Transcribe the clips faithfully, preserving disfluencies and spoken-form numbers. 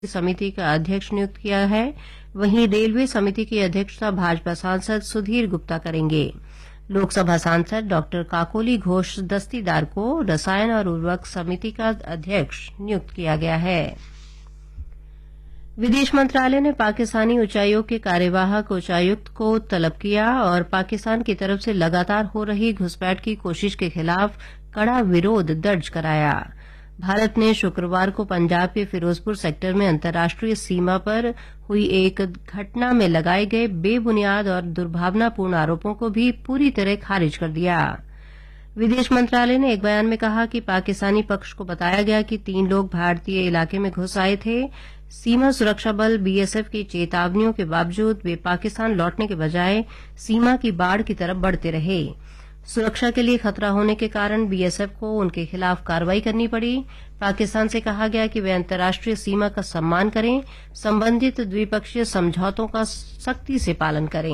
समिति का अध्यक्ष नियुक्त किया है। वहीं रेलवे समिति की अध्यक्षता भाजपा सांसद सुधीर गुप्ता करेंगे। लोकसभा सांसद डॉ काकोली घोष दस्तीदार को रसायन और उर्वरक समिति का अध्यक्ष नियुक्त किया गया है। विदेश मंत्रालय ने पाकिस्तानी उच्चायोग के कार्यवाहक उच्चायुक्त को तलब किया और पाकिस्तान की तरफ से लगातार हो रही घुसपैठ की कोशिश के खिलाफ कड़ा विरोध दर्ज कराया। भारत ने शुक्रवार को पंजाब के फिरोजपुर सेक्टर में अंतर्राष्ट्रीय सीमा पर हुई एक घटना में लगाए गए बेबुनियाद और दुर्भावनापूर्ण आरोपों को भी पूरी तरह खारिज कर दिया। विदेश मंत्रालय ने एक बयान में कहा कि पाकिस्तानी पक्ष को बताया गया कि तीन लोग भारतीय इलाके में घुस आए थे। सीमा सुरक्षा बल बीएसएफ की चेतावनियों के बावजूद वे पाकिस्तान लौटने के बजाय सीमा की बाढ़ की तरफ बढ़ते रहे। सुरक्षा के लिए खतरा होने के कारण बीएसएफ को उनके खिलाफ कार्रवाई करनी पड़ी। पाकिस्तान से कहा गया कि वे अंतर्राष्ट्रीय सीमा का सम्मान करें, संबंधित द्विपक्षीय समझौतों का सख्ती से पालन करें।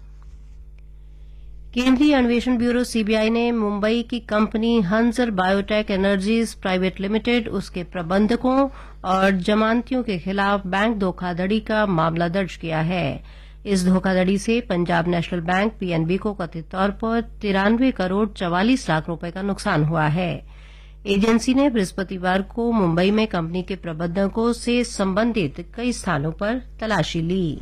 केंद्रीय अन्वेषण ब्यूरो सीबीआई ने मुंबई की company हंजर biotech energies private limited, उसके प्रबंधकों और जमानतियों के खिलाफ बैंक धोखाधड़ी का मामला दर्ज किया है। इस धोखाधड़ी से पंजाब नेशनल बैंक पीएनबी को कथित तौर पर तिरानवे करोड़ चवालीस लाख रुपए का नुकसान हुआ है। एजेंसी ने बृहस्पतिवार को मुंबई में कंपनी के प्रबंधकों से संबंधित कई स्थानों पर तलाशी ली।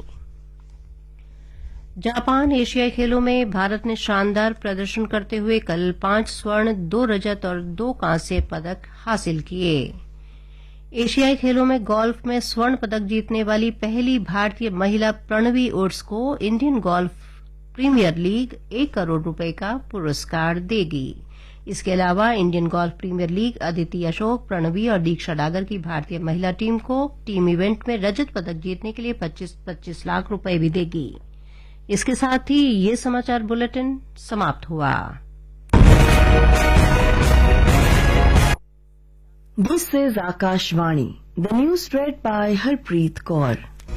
जापान एशियाई खेलों में भारत ने शानदार प्रदर्शन करते हुए कल पांच स्वर्ण, दो रजत और दो कांस्य पदक हासिल किए। एशियाई खेलों में गोल्फ में स्वर्ण पदक जीतने वाली पहली भारतीय महिला प्रणवी उर्स को इंडियन गोल्फ प्रीमियर लीग एक करोड़ रुपए का पुरस्कार देगी। इसके अलावा Indian golf premiere league Aditi Ashok, Pranavi और दीक्षा डागर की भारतीय महिला टीम को टीम इवेंट में रजत पदक जीतने के लिए पच्चीस पच्चीस लाख रुपए भी देगी। इसके साथ ही ये समाचार बुलेटिन समाप्त हुआ। This is Akashvani. The news read by Harpreet Kaur.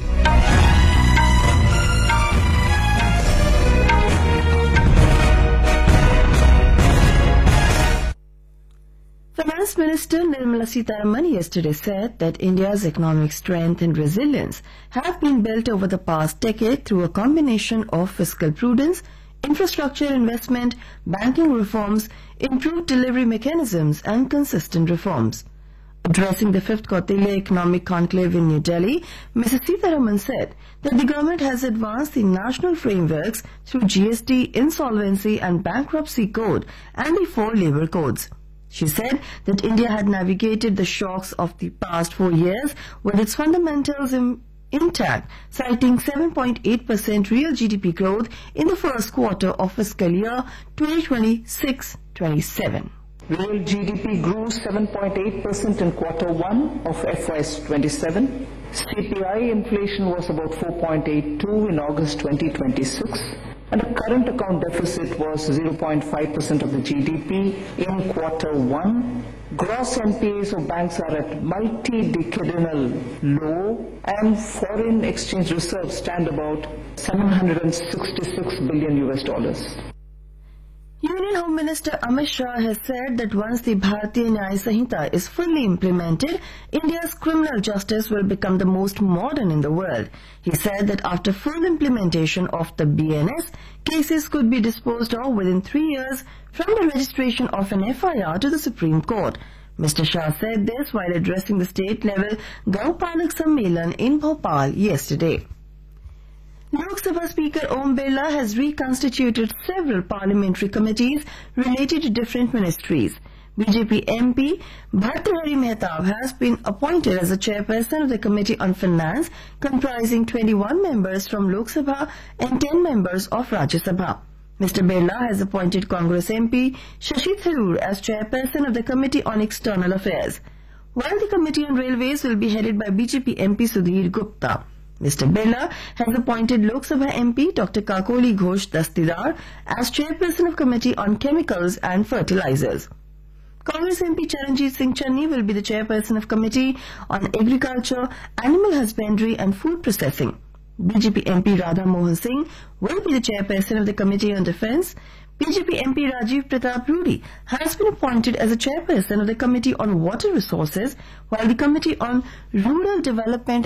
Finance Minister Nirmala Sitharaman yesterday said that India's economic strength and resilience have been built over the past decade through a combination of fiscal prudence, infrastructure investment, banking reforms, improved delivery mechanisms and consistent reforms. Addressing the fifth Kautilya Economic Conclave in New Delhi, Missus Sitharaman said that the government has advanced the national frameworks through G S T, insolvency and bankruptcy code and the four labour codes. She said that India had navigated the shocks of the past four years with its fundamentals in intact, citing seven point eight percent real G D P growth in the first quarter of fiscal year twenty twenty-six twenty-seven. Real G D P grew seven point eight percent in quarter one of F Y twenty-seven. C P I inflation was about four point eight two in August twenty twenty-six. And the current account deficit was zero point five percent of the G D P in quarter one. Gross N P As of banks are at multi-decadal low and foreign exchange reserves stand about seven hundred sixty-six billion U S dollars. Union Home Minister Amit Shah has said that once the Bharatiya Nyaya Sanhita is fully implemented, India's criminal justice will become the most modern in the world. He said that after full implementation of the B N S, cases could be disposed of within three years from the registration of an F I R to the Supreme Court. Mister Shah said this while addressing the state-level Gaon Palak Sammelan in Bhopal yesterday. Lok Sabha Speaker Om Birla has reconstituted several parliamentary committees related to different ministries. B J P M P Bhartrihari Mehtab has been appointed as the chairperson of the Committee on Finance, comprising twenty-one members from Lok Sabha and ten members of Rajya Sabha. Mister Birla has appointed Congress M P Shashi Tharoor as chairperson of the Committee on External Affairs, while the Committee on Railways will be headed by B J P M P Sudhir Gupta. Mister Birla has appointed Lok Sabha M P Doctor Kakoli Ghosh Dastidar as chairperson of Committee on Chemicals and Fertilizers. Congress M P Charanjit Singh Channi will be the chairperson of Committee on Agriculture, Animal Husbandry and Food Processing. B J P M P Radha Mohan Singh will be the chairperson of the Committee on Defence. B J P M P Rajiv Pratap Rudy has been appointed as a chairperson of the Committee on Water Resources, while the Committee on Rural Development